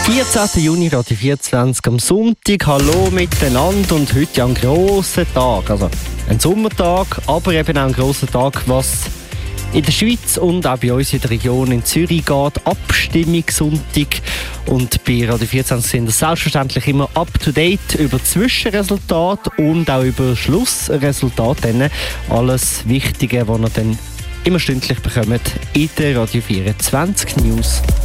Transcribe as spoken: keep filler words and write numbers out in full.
vierzehnten Juni, Radio vierundzwanzig am Sonntag. Hallo miteinander und heute ja ein grosser Tag. Also ein Sommertag, aber eben auch ein grosser Tag, was in der Schweiz und auch bei uns in der Region in Zürich geht. Abstimmungssonntag. Und bei Radio vierundzwanzig sind wir selbstverständlich immer up to date über Zwischenresultate und auch über Schlussresultate. Alles Wichtige, was ihr dann immer stündlich bekommt in der Radio vierundzwanzig News.